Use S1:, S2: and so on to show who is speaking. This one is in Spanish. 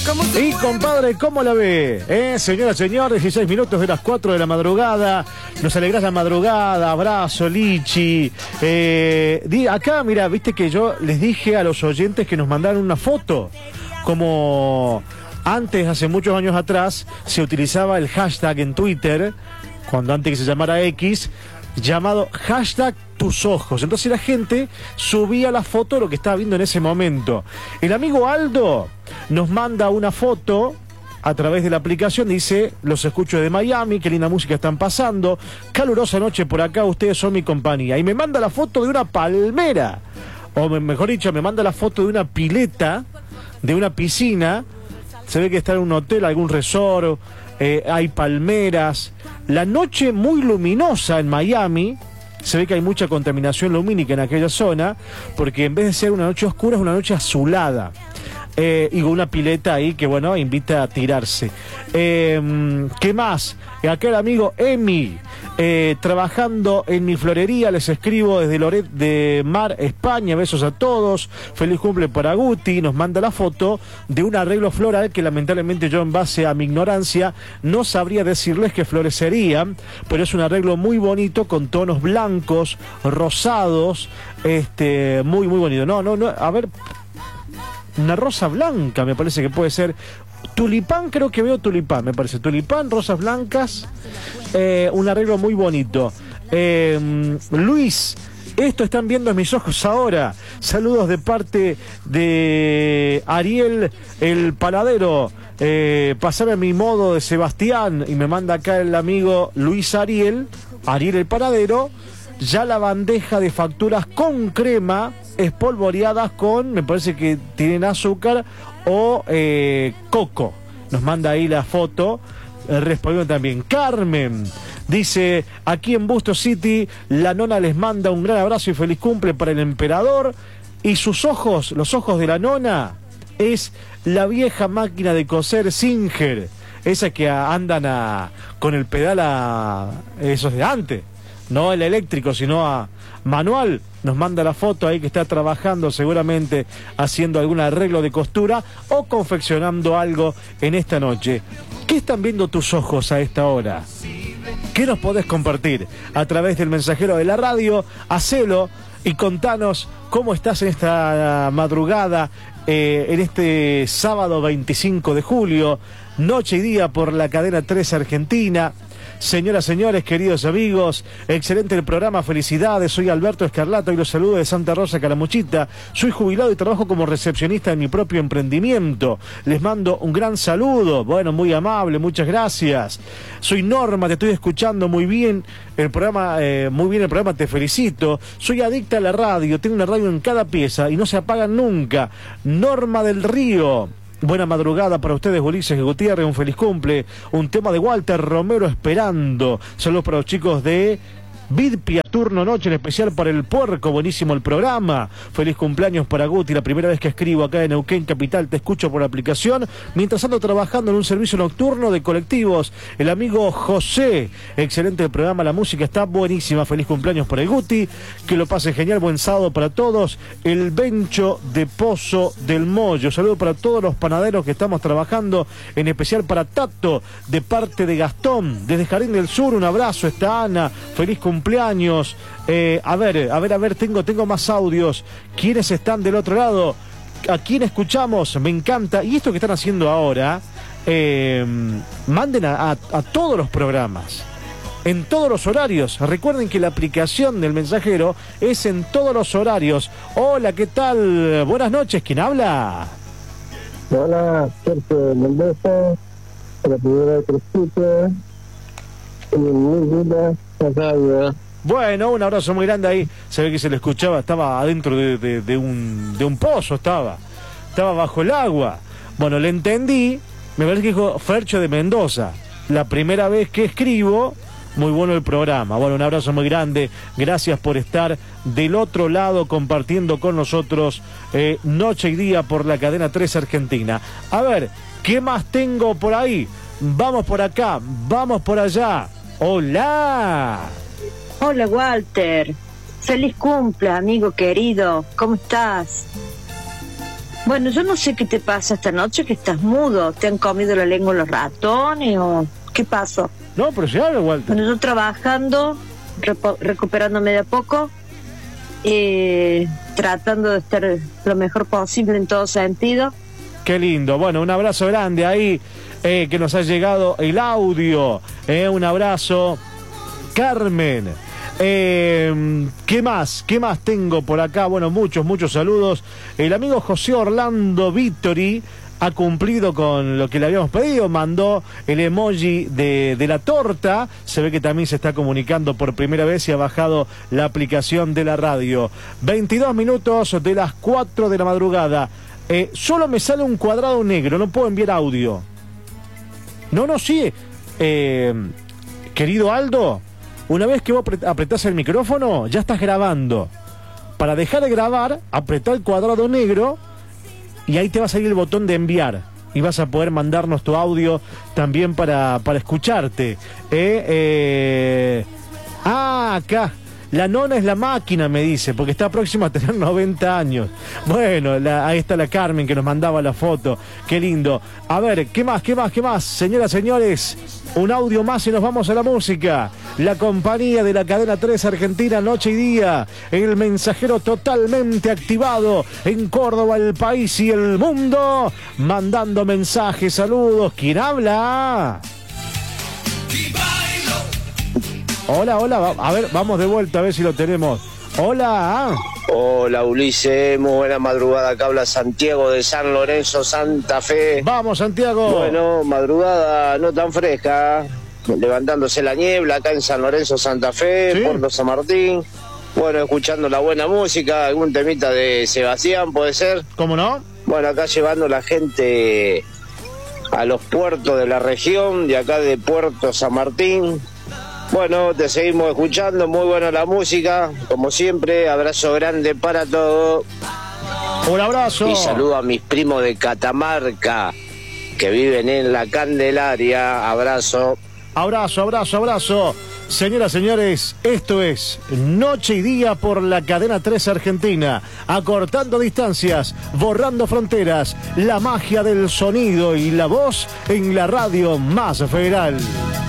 S1: Y compadre, ¿cómo la ve? Señora, señor, 16 minutos de las 4 de la madrugada. Nos alegrás la madrugada. Abrazo, Lichi. Acá, mira, viste que yo les dije a los oyentes que nos mandaran una foto. Como antes, hace muchos años atrás, se utilizaba el hashtag en Twitter, cuando antes que se llamara X, llamado hashtag tus ojos. Entonces la gente subía la foto de lo que estaba viendo en ese momento. El amigo Aldo nos manda una foto a través de la aplicación, dice: los escucho de Miami, qué linda música están pasando, calurosa noche por acá, ustedes son mi compañía. Y me manda la foto de una palmera, o mejor dicho, me manda la foto de una pileta, de una piscina. Se ve que está en un hotel, algún resort, hay palmeras. La noche muy luminosa en Miami. Se ve que hay mucha contaminación lumínica en aquella zona, porque en vez de ser una noche oscura, es una noche azulada. Y con una pileta ahí que, bueno, invita a tirarse. ¿Qué más? Acá el amigo Emi, trabajando en mi florería, les escribo desde Loret de Mar, España. Besos a todos, feliz cumple para Guti. Nos manda la foto de un arreglo floral que lamentablemente yo, en base a mi ignorancia, no sabría decirles qué flores serían, pero es un arreglo muy bonito con tonos blancos, rosados, muy muy bonito. No, a ver, una rosa blanca me parece que puede ser. Tulipán, creo que veo tulipán, me parece. Tulipán, rosas blancas, un arreglo muy bonito. Luis, esto están viendo en mis ojos ahora. Saludos de parte de Ariel el Panadero. Pasame a mi modo de Sebastián. Y me manda acá el amigo Luis Ariel el Panadero. Ya la bandeja de facturas con crema, espolvoreadas con, me parece que tienen azúcar o coco. Nos manda ahí la foto, respondiendo también. Carmen dice: aquí en Busto City, la nona les manda un gran abrazo y feliz cumple para el emperador. Y sus ojos, los ojos de la nona, es la vieja máquina de coser Singer, esa que andan con el pedal esos de antes. No el eléctrico, sino a manual. Nos manda la foto ahí que está trabajando, seguramente haciendo algún arreglo de costura o confeccionando algo en esta noche. ¿Qué están viendo tus ojos a esta hora? ¿Qué nos podés compartir a través del mensajero de la radio? Hacelo y contanos cómo estás en esta madrugada, en este sábado 25 de julio, noche y día por la cadena 3 Argentina. Señoras, señores, queridos amigos, excelente el programa, felicidades. Soy Alberto Escarlato y los saludo de Santa Rosa, Calamuchita. Soy jubilado y trabajo como recepcionista en mi propio emprendimiento. Les mando un gran saludo. Bueno, muy amable, muchas gracias. Soy Norma, te estoy escuchando muy bien el programa, te felicito. Soy adicta a la radio, tengo una radio en cada pieza y no se apagan nunca. Norma del Río. Buena madrugada para ustedes, Ulises Gutiérrez, un feliz cumple. Un tema de Walter Romero, Esperando. Saludos para los chicos de Vidpia, turno noche, en especial para el Puerco, buenísimo el programa. Feliz cumpleaños para Guti, la primera vez que escribo acá en Neuquén Capital, te escucho por la aplicación, mientras ando trabajando en un servicio nocturno de colectivos. El amigo José, excelente el programa, la música está buenísima, feliz cumpleaños para el Guti, que lo pase genial, buen sábado para todos. El Bencho de Pozo del Mollo, saludo para todos los panaderos que estamos trabajando, en especial para Tato, de parte de Gastón, desde Jardín del Sur, un abrazo, está Ana, feliz cumpleaños. A ver, tengo más audios. ¿Quiénes están del otro lado? ¿A quién escuchamos? Me encanta. Y esto que están haciendo ahora, manden a todos los programas, en todos los horarios. Recuerden que la aplicación del mensajero es en todos los horarios. Hola, ¿qué tal? Buenas noches, ¿quién habla?
S2: Hola, Sergio Mendoza, la primera vez que lo escucho. Muy linda radio.
S1: Bueno, un abrazo muy grande ahí. Se ve que se le escuchaba, estaba adentro de un pozo, estaba bajo el agua. Bueno, le entendí, me parece que dijo Fercho de Mendoza. La primera vez que escribo, muy bueno el programa. Bueno, un abrazo muy grande, gracias por estar del otro lado compartiendo con nosotros noche y día por la cadena 3 Argentina. A ver, ¿qué más tengo por ahí? Vamos por acá, vamos por allá. ¡Hola!
S3: Hola, Walter. Feliz cumple, amigo querido. ¿Cómo estás? Bueno, yo no sé qué te pasa esta noche, que estás mudo. ¿Te han comido la lengua los ratones o qué pasó?
S1: No, pero si habla, Walter.
S3: Bueno, yo trabajando, recuperándome de a poco, tratando de estar lo mejor posible en todo sentido.
S1: Qué lindo. Bueno, un abrazo grande ahí, que nos ha llegado el audio. Un abrazo. Carmen. ¿Qué más? ¿Qué más tengo por acá? Bueno, muchos saludos. El amigo José Orlando Vittori ha cumplido con lo que le habíamos pedido, mandó el emoji de la torta, se ve que también se está comunicando por primera vez y ha bajado la aplicación de la radio. 22 minutos de las 4 de la madrugada. Solo me sale un cuadrado negro, no puedo enviar audio. No, sí. Querido Aldo, una vez que vos apretás el micrófono, ya estás grabando. Para dejar de grabar, apretá el cuadrado negro y ahí te va a salir el botón de enviar. Y vas a poder mandarnos tu audio también para escucharte. Acá. La nona es la máquina, me dice, porque está próxima a tener 90 años. Bueno, ahí está la Carmen que nos mandaba la foto. Qué lindo. A ver, ¿qué más? Señoras, señores, un audio más y nos vamos a la música. La compañía de la cadena 3 Argentina, noche y día. El mensajero totalmente activado en Córdoba, el país y el mundo. Mandando mensajes, saludos. ¿Quién habla? Hola, a ver, vamos de vuelta a ver si lo tenemos. Hola.
S4: Hola Ulises, muy buena madrugada, acá habla Santiago de San Lorenzo, Santa Fe.
S1: Vamos, Santiago.
S4: Bueno, madrugada no tan fresca, levantándose la niebla acá en San Lorenzo, Santa Fe, ¿sí? Puerto San Martín. Bueno, escuchando la buena música, algún temita de Sebastián, ¿puede ser?
S1: ¿Cómo no?
S4: Bueno, acá llevando la gente a los puertos de la región, de acá de Puerto San Martín. Bueno, te seguimos escuchando, muy buena la música, como siempre, abrazo grande para todos.
S1: Un abrazo.
S4: Y saludo a mis primos de Catamarca, que viven en la Candelaria, abrazo.
S1: Abrazo. Señoras, señores, esto es Noche y Día por la cadena 3 Argentina, acortando distancias, borrando fronteras, la magia del sonido y la voz en la radio más federal.